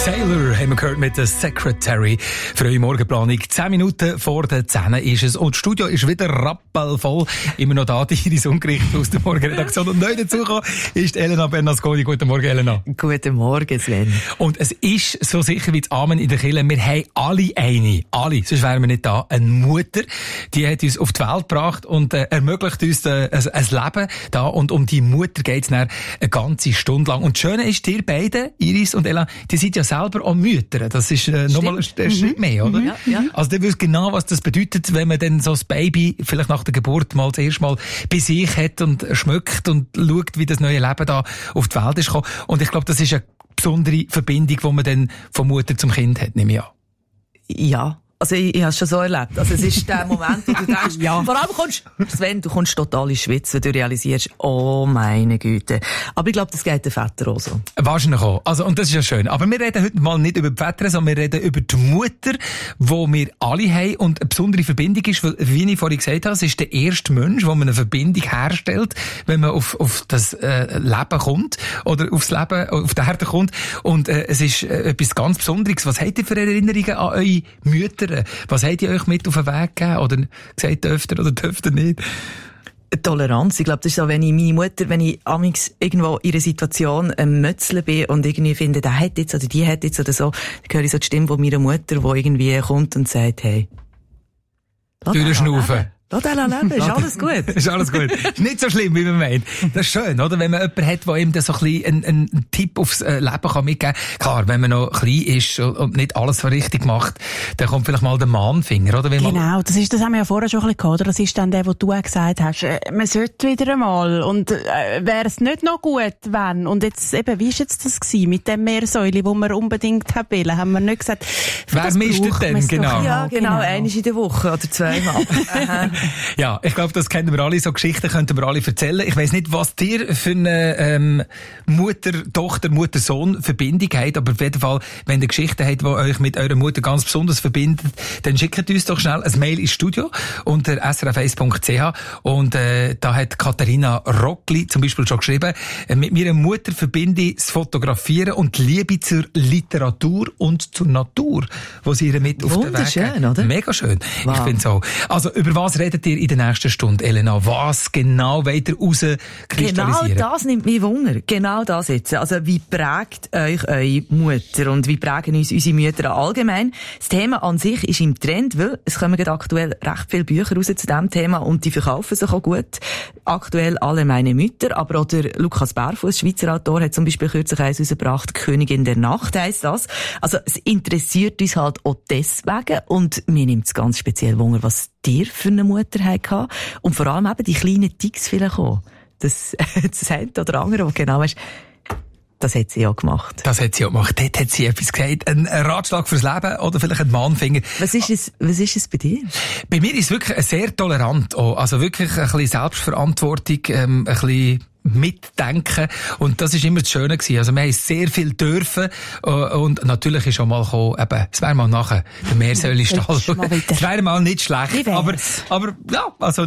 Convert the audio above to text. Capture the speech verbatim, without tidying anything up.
Taylor haben wir gehört mit der Secretary. Für eure Morgenplanung. Zehn Minuten vor der zehn ist es. Und das Studio ist wieder rappelvoll. Immer noch da, die Iris Ungericht aus der Morgenredaktion. Und neu dazugekommen ist Elena Bernasconi. Guten Morgen, Elena. Guten Morgen, Sven. Und es ist so sicher wie das Amen in der Kirche. Wir haben alle eine. Alle. Sonst wären wir nicht da. Eine Mutter. Die hat uns auf die Welt gebracht und äh, ermöglicht uns äh, ein, ein Leben da. Und um die Mutter geht es dann eine ganze Stunde lang. Und das Schöne ist, ihr beide, Iris und Elena, die sind ja selber auch Mütter. Das ist äh, nochmal ein, ein Schritt mhm. mehr, oder? Ja, ja. Also du weißt genau, was das bedeutet, wenn man dann so das Baby vielleicht nach der Geburt mal das erste Mal bei sich hat und schmückt und schaut, wie das neue Leben da auf die Welt ist gekommen. Und ich glaube, das ist eine besondere Verbindung, die man dann von Mutter zum Kind hat, nehme ich an. Ja. Also ich, ich habe es schon so erlebt. Also es ist der Moment, wo du denkst, ja. Vor allem kommst, Sven, du kommst total in Schwitz, wenn du realisierst, oh meine Güte. Aber ich glaube, das geht den Vätern auch so. Wahrscheinlich auch. Also, und das ist ja schön. Aber wir reden heute mal nicht über die Väter, sondern wir reden über die Mutter, die wir alle haben und eine besondere Verbindung ist, weil, wie ich vorhin gesagt habe, es ist der erste Mensch, wo man eine Verbindung herstellt, wenn man auf, auf das äh, Leben kommt oder aufs Leben, auf die Erde kommt. Und äh, es ist äh, etwas ganz Besonderes. Was habt ihr für Erinnerungen an eure Mütter? Was habt ihr euch mit auf den Weg gegeben? Oder gesagt, dürft ihr oder dürft ihr nicht? Toleranz. Ich glaube, das ist so, wenn ich meine Mutter, wenn ich amigs irgendwo in einer Situation ein Mötzle bin und irgendwie finde, der hat jetzt oder die hat jetzt oder so, dann höre ich so die Stimme von meiner Mutter, die irgendwie kommt und sagt, hey, durchschnaufen. Lass den leben, ist alles gut. Ist alles gut. Ist nicht so schlimm, wie man meint. Das ist schön, oder? Wenn man jemanden hat, der ihm dann so ein bisschen einen, einen Tipp aufs Leben kann mitgeben kann. Klar, wenn man noch klein ist und nicht alles so richtig macht, dann kommt vielleicht mal der Mahnfinger, oder? Wenn genau, das ist, das haben wir ja vorher schon ein bisschen gehabt, oder? Das ist dann der, wo du auch gesagt hast, äh, man sollte wieder einmal. Und, äh, wäre es nicht noch gut, wenn? Und jetzt eben, wie ist jetzt das gewesen? Mit dem Meersäule, wo wir unbedingt haben wollen, haben wir nicht gesagt, wer misst denn, genau? Ja, genau, genau. Einmal in der Woche oder zweimal. Ja, ich glaube, das kennen wir alle, so Geschichten könnten wir alle erzählen. Ich weiss nicht, was dir für eine ähm, Mutter-Tochter, Mutter-Sohn-Verbindung habt, aber auf jeden Fall, wenn ihr Geschichten habt, die euch mit eurer Mutter ganz besonders verbindet, dann schickt uns doch schnell ein Mail ins Studio unter s r f eins punkt c h und äh, da hat Katharina Rockli zum Beispiel schon geschrieben, äh, mit meiner Mutter verbinde ich das Fotografieren und die Liebe zur Literatur und zur Natur, wo sie ihr mit auf den Weg Wunderschön, oder? Mega schön. Wow. Ich finde so. Also, über was redet ihr in der nächsten Stunde, Elena? Was genau wollt ihr rauskristallisieren? Genau das nimmt mich Wunder. Genau das jetzt. Also, wie prägt euch eure Mutter und wie prägen uns unsere Mütter allgemein? Das Thema an sich ist im Trend, weil es kommen gerade aktuell recht viele Bücher raus zu diesem Thema und die verkaufen sich auch gut. Aktuell alle meine Mütter, aber auch der Lukas Bärfuss, Schweizer Autor, hat zum Beispiel kürzlich eins rausgebracht, Königin der Nacht heisst das. Also, es interessiert uns halt auch deswegen und mir nimmt es ganz speziell Wunder, was dir für eine Mutter hatte und vor allem eben die kleinen Ticks vielleicht auch. Das, das eine oder andere, wo genau weißt, das hat sie ja gemacht. Das hat sie ja gemacht. Dort hat sie etwas gesagt. Ein Ratschlag fürs Leben oder vielleicht ein Mahnfinger. Was ist es, was ist es bei dir? Bei mir ist es wirklich sehr tolerant auch. Also wirklich ein bisschen Selbstverantwortung, ähm, ein bisschen mitdenken. Und das ist immer das Schöne gewesen. Also wir haben sehr viel dürfen. Und natürlich ist schon mal gekommen, eben, es wäre mal nachher der Meersäulestall. Es wäre mal nicht schlecht. Aber, aber, ja, also,